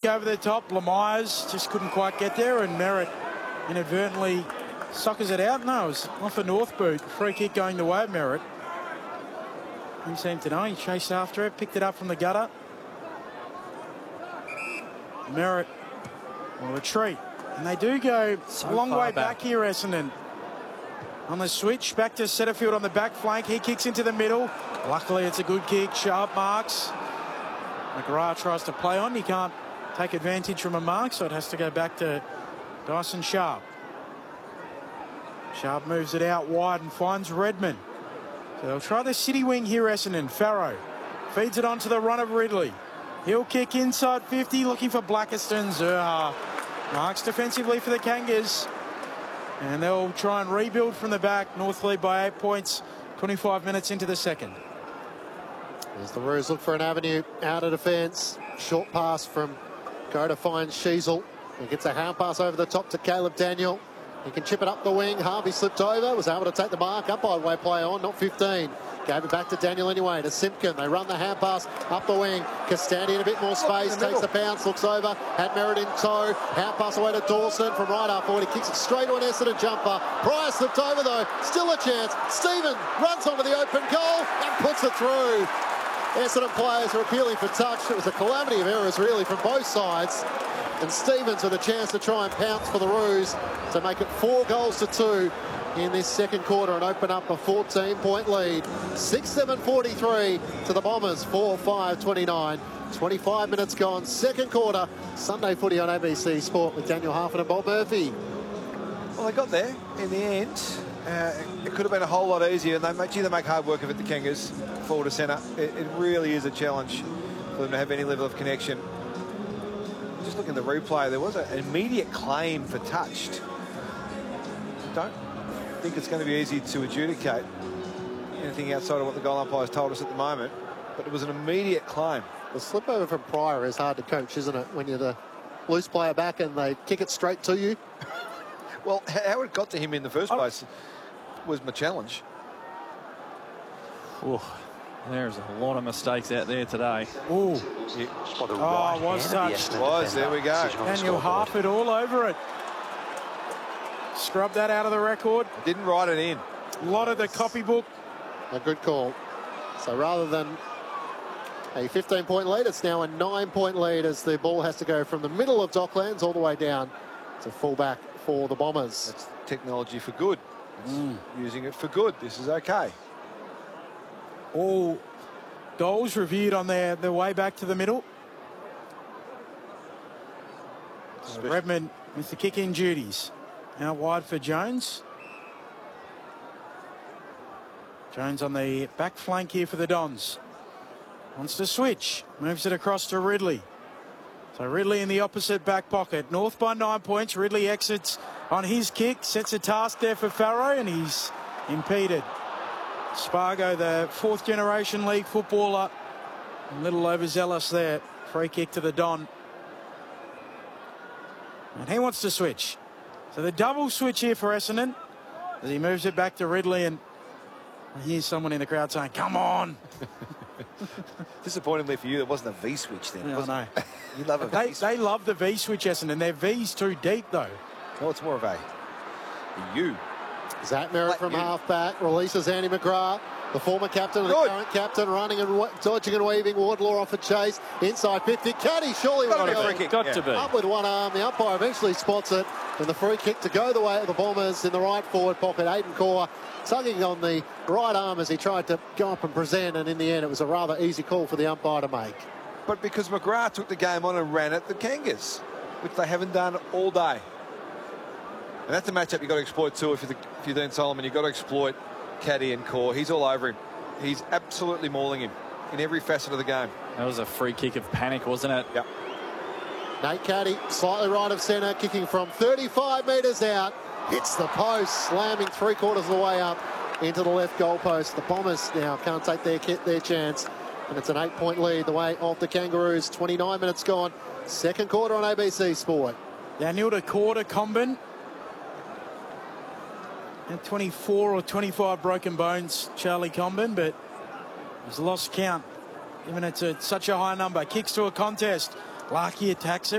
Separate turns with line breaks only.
over the top. Lemires just couldn't quite get there, and Merritt inadvertently soccers it out. No, it was off a north boot. Free kick going the way of Merritt. He seemed to know. He chased after it, picked it up from the gutter. Merritt will retreat. And they do go a long way back here, Essendon. On the switch, back to Setterfield on the back flank. He kicks into the middle. Luckily, it's a good kick. Sharp marks. McGrath tries to play on. He can't take advantage from a mark, so it has to go back to Dyson Sharp. Sharp moves it out wide and finds Redman. So they'll try the city wing here, Essendon. Farrow feeds it onto the run of Ridley. He'll kick inside 50, looking for Blackiston. Zurha marks defensively for the Kangas. And they'll try and rebuild from the back. North lead by 8 points, 25 minutes into the second.
As the Roos look for an avenue out of defence. Short pass from Go to find Sheasel. He gets a hand pass over the top to Caleb Daniel. He can chip it up the wing. Harvey slipped over, was able to take the mark. Up by way play on, not 15. Gave it back to Daniel anyway, to Simpkin. They run the hand pass up the wing. Castandi in a bit more space, takes the bounce, looks over, had Merritt in tow. Hand pass away to Dawson from right up forward. He kicks it straight to an Essendon jumper. Pryor slipped over though, still a chance. Stephen runs onto the open goal and puts it through. Essendon players are appealing for touch. It was a calamity of errors really from both sides. And Stevens with a chance to try and pounce for the Roos to make it 4-2 in this second quarter and open up a 14-point lead. 6-7-43 to the Bombers, 4-5-29. 25 minutes gone, second quarter. Sunday footy on ABC Sport with Daniel Harford and Bob Murphy.
Well, they got there in the end. It could have been a whole lot easier, and they make hard work of it, the Kangas, forward to centre. It really is a challenge for them to have any level of connection. Just looking at the replay, there was an immediate claim for touched. I don't think it's going to be easy to adjudicate anything outside of what the goal umpires told us at the moment, but it was an immediate claim.
The slip over from Pryor is hard to coach, isn't it? When you're the loose player back and they kick it straight to you.
Well, how it got to him in the first place was my challenge.
Ooh, there's a lot of mistakes out there today.
Ooh.
Yeah.
Oh, was touched.
There we go.
Daniel Harford all over it. Scrub that out of the record.
Didn't write it in.
A lot of the copybook.
A good call. So rather than a 15-point lead, it's now a 9-point lead as the ball has to go from the middle of Docklands all the way down to fullback for the Bombers.
That's technology for good. Using it for good. This is okay.
All goals reviewed on their way back to the middle. Redmond with the kick-in duties. Out wide for Jones. Jones on the back flank here for the Dons. Wants to switch. Moves it across to Ridley. So Ridley in the opposite back pocket. North by 9 points. Ridley exits on his kick. Sets a task there for Farrow, and he's impeded. Spargo, the fourth-generation league footballer. A little overzealous there. Free kick to the Don. And he wants to switch. So the double switch here for Essendon as he moves it back to Ridley, and I hear someone in the crowd saying, "Come on."
Disappointingly for you, there wasn't a V switch then.
Yeah, I know.
You love a V switch.
They love the V switch, Essendon. Their V's too deep though.
No, it's more of a U.
Zach Merritt from half-back releases Andy McGrath, the former captain and the current captain, running and dodging and weaving. Wardlaw off a chase inside 50. Caddy surely
Got
to be.
up with one arm. The umpire eventually spots it, and the free kick to go the way of the Bombers in the right forward pocket. Aiden Core tugging on the right arm as he tried to go up and present, and in the end it was a rather easy call for the umpire to make.
But because McGrath took the game on and ran at the Kangas, which they haven't done all day. And that's a matchup you've got to exploit too. If you're Dean Solomon, you've got to exploit Caddy and Core. He's all over him. He's absolutely mauling him in every facet of the game.
That was a free kick of panic, wasn't it?
Yep.
Nate Caddy, slightly right of centre, kicking from 35 metres out. Hits the post, slamming 3/4 of the way up into the left goalpost. The Bombers now can't take their chance. And it's an 8-point lead the way of the Kangaroos. 29 minutes gone. Second quarter on ABC Sport.
Daniel to quarter Comben. And 24 or 25 broken bones, Charlie Comben, but he's lost count, given it's such a high number. Kicks to a contest. Larkey attacks it.